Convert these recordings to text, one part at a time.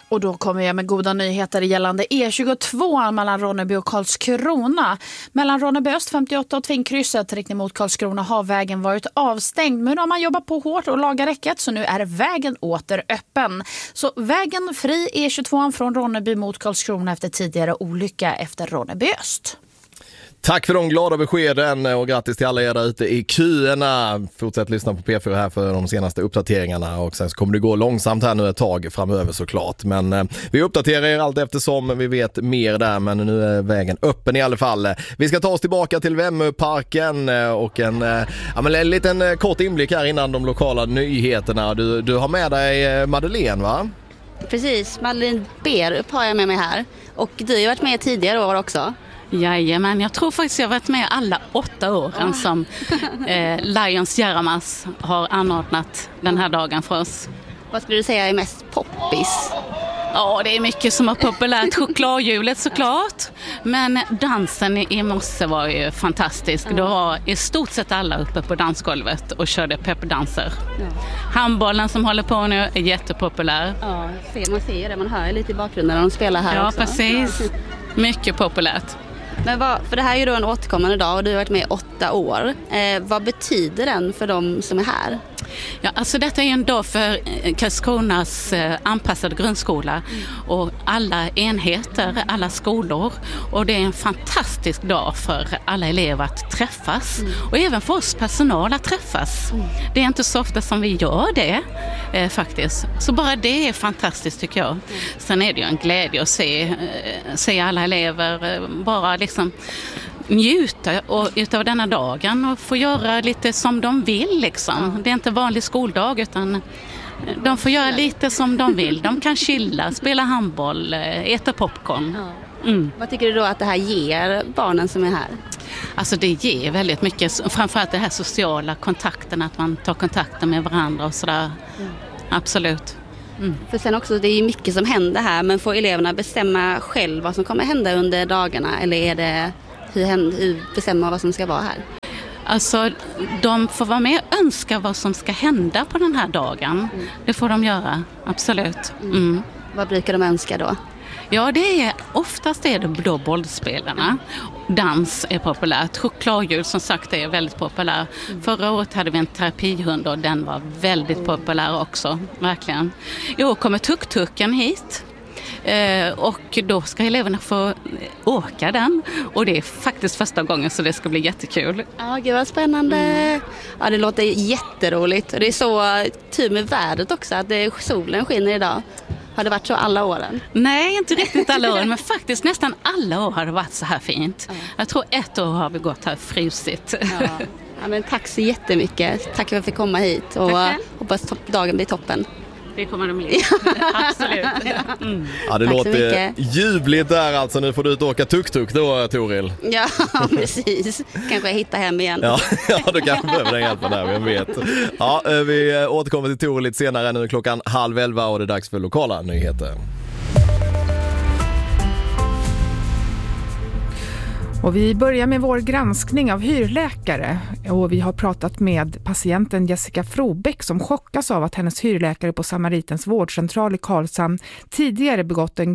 Och då kommer jag med goda nyheter gällande E22 mellan Ronneby och Karlskrona. Mellan Ronneby Öst 58 och Tvingkrysset riktning mot Karlskrona har vägen varit avstängd. Men nu har man jobbat på hårt och lagat räcket, så nu är vägen åter öppen. Så vägen fri E22 från Ronneby mot Karlskrona efter tidigare olycka efter Ronneby Öst. Tack för de glada beskeden och grattis till alla er där ute i köerna. Fortsätt lyssna på P4 här för de senaste uppdateringarna, och sen så kommer det gå långsamt här nu ett tag framöver såklart. Men vi uppdaterar er allt eftersom vi vet mer där, men nu är vägen öppen i alla fall. Vi ska ta oss tillbaka till Vemöparken och en liten kort inblick här innan de lokala nyheterna. Du har med dig Madeleine, va? Precis, Madeleine Berup har jag med mig här. Och du har varit med tidigare år också. Jajamän, jag tror faktiskt jag har varit med alla 8 åren som Lions Jaramas har anordnat den här dagen för oss. Vad skulle du säga är mest poppis? Ja, det är mycket som är populärt. Chokladhjulet såklart. Men dansen i morse var ju fantastisk. Då var i stort sett alla uppe på dansgolvet och körde pepdanser. Ja. Handbollen som håller på nu är jättepopulär. Ja, man ser det. Man hör lite i bakgrunden när de spelar här också. Ja, precis. Mycket populärt. Men för det här är ju då en återkommande dag och du har varit med 8 år. Vad betyder den för de som är här? Ja, alltså detta är en dag för Karlskronas anpassade grundskola och alla enheter, alla skolor. Och det är en fantastisk dag för alla elever att träffas och även för oss personal att träffas. Det är inte så ofta som vi gör det faktiskt. Så bara det är fantastiskt tycker jag. Sen är det ju en glädje att se alla elever bara liksom njuta utav denna dagen och få göra lite som de vill liksom. Det är inte vanlig skoldag utan de får göra lite som de vill. De kan chilla, spela handboll, äta popcorn. Vad tycker du då att det här ger barnen som är här? Alltså det ger väldigt mycket, framförallt det här sociala kontakten, att man tar kontakter med varandra och sådär. Absolut. För sen också, det är ju mycket som händer här, men får eleverna bestämma själv vad som kommer hända under dagarna, eller är det hur bestämmer vad som ska vara här? Alltså, de får vara med och önska vad som ska hända på den här dagen. Det får de göra, absolut. Vad brukar de önska då? Ja, oftast är det då bollspelarna. Dans är populärt. Chokladhjul som sagt är väldigt populär. Förra året hade vi en terapihund och den var väldigt populär också, verkligen. I år kommer tuk-tuken hit. Och då ska eleverna få åka den. Och det är faktiskt första gången, så det ska bli jättekul. Ja, gud vad spännande. Ja, det låter jätteroligt. Och det är så tur med vädret också, att solen skiner idag. Har det varit så alla åren? Nej, inte riktigt alla åren, men faktiskt nästan alla år har det varit så här fint. Jag tror 1 år har vi gått här frusigt. Ja, men tack så jättemycket. Tack för att jag fick komma hit och hoppas dagen blir toppen. Det kommer de bli. Absolut. Ja, det låter ljuvligt där alltså. Nu får du ut åka tuk-tuk då, Toril. Ja, precis. Kanske jag hittar hem igen. Ja, du kanske behöver den hjälpen där, vem vet. Ja, vi återkommer till Toril lite senare. Nu är klockan 10:30 och det är dags för lokala nyheter. Och vi börjar med vår granskning av hyrläkare, och vi har pratat med patienten Jessica Frobeck som chockas av att hennes hyrläkare på Samaritens vårdcentral i Karlshamn tidigare begått en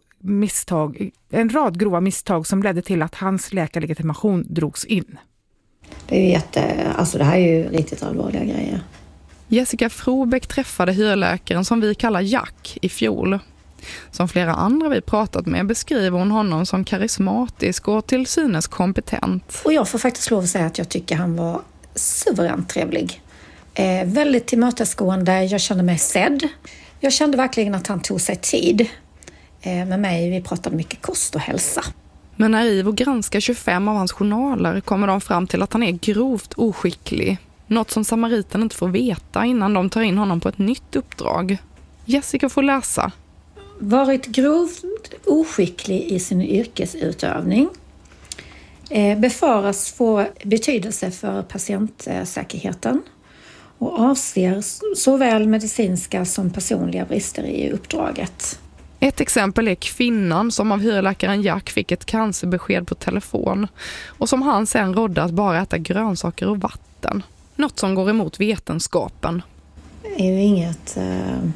rad grova misstag som ledde till att hans läkarlegitimation drogs in. Det är ju det här är ju riktigt allvarliga grejer. Jessica Frobeck träffade hyrläkaren som vi kallar Jack i fjol. Som flera andra vi pratat med beskriver hon honom som karismatisk och till synes kompetent. Och jag får faktiskt lov att säga att jag tycker han var suveränt trevlig. Väldigt tillmötesgående, jag kände mig sedd. Jag kände verkligen att han tog sig tid med mig. Vi pratade mycket kost och hälsa. Men när Ivo granskar 25 av hans journaler kommer de fram till att han är grovt oskicklig. Något som Samariten inte får veta innan de tar in honom på ett nytt uppdrag. Jessica får läsa. Varit grovt oskicklig i sin yrkesutövning. Befaras få betydelse för patientsäkerheten. Och avser såväl medicinska som personliga brister i uppdraget. Ett exempel är kvinnan som av hyrläkaren Jack fick ett cancerbesked på telefon. Och som han sen rådde att bara äta grönsaker och vatten. Något som går emot vetenskapen. Det är ju inget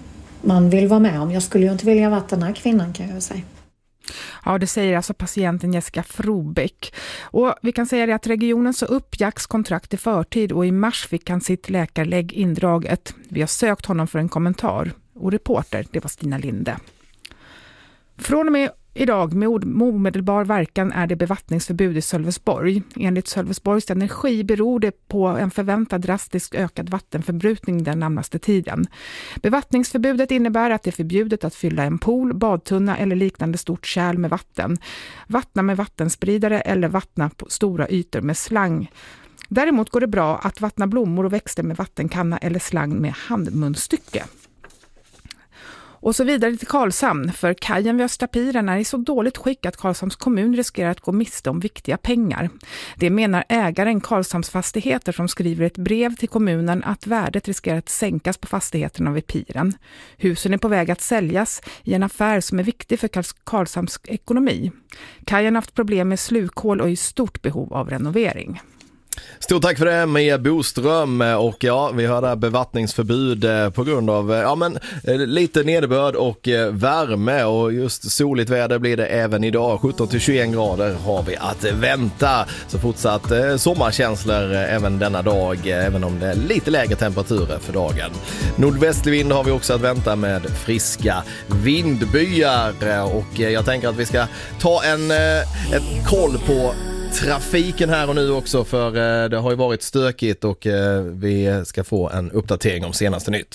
man vill vara med om. Jag skulle ju inte vilja vara den här kvinnan, kan jag säga. Ja, det säger alltså patienten Jessica Frobeck. Och vi kan säga det att regionen så upp Jacks kontrakt i förtid och i mars fick han sitt läkarlägg indraget. Vi har sökt honom för en kommentar. Och reporter, det var Stina Linde. Från och med idag med omedelbar verkan är det bevattningsförbud i Sölvesborg. Enligt Sölvesborgs Energi beror det på en förväntad drastisk ökad vattenförbrukning den närmaste tiden. Bevattningsförbudet innebär att det är förbjudet att fylla en pool, badtunna eller liknande stort kärl med vatten. Vattna med vattenspridare eller vattna på stora ytor med slang. Däremot går det bra att vattna blommor och växter med vattenkanna eller slang med handmunstycke. Och så vidare till Karlshamn, för kajen vid Östra Piren är i så dåligt skick att Karlshamns kommun riskerar att gå miste om viktiga pengar. Det menar ägaren Karlshamns fastigheter som skriver ett brev till kommunen att värdet riskerar att sänkas på fastigheterna vid piren. Husen är på väg att säljas i en affär som är viktig för Karlshamns ekonomi. Kajen har haft problem med slukhål och är i stort behov av renovering. Stort tack för det, Mia Boström. Och ja, vi har där bevattningsförbud på grund av lite nederbörd och värme, och just soligt väder blir det även idag. 17-21 grader har vi att vänta. Så fortsatt sommarkänslor även denna dag, även om det är lite lägre temperaturer för dagen. Nordvästlig vind har vi också att vänta med friska vindbyar, och jag tänker att vi ska ta en koll på trafiken här och nu också, för det har ju varit stökigt, och vi ska få en uppdatering om senaste nytt.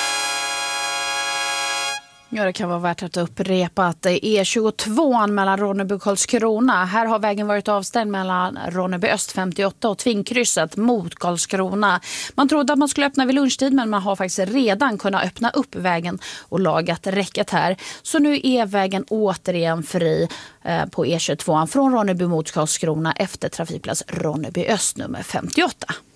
Ja, det kan vara värt att upprepa att det är E22 mellan Ronneby och Karlskrona. Här har vägen varit avstängd mellan Ronneby Öst 58 och Tvingkrysset mot Karlskrona. Man trodde att man skulle öppna vid lunchtid, men man har faktiskt redan kunnat öppna upp vägen och lagat räcket här. Så nu är vägen återigen fri på E22 från Ronneby mot Karlskrona efter trafikplats Ronneby Öst nummer 58.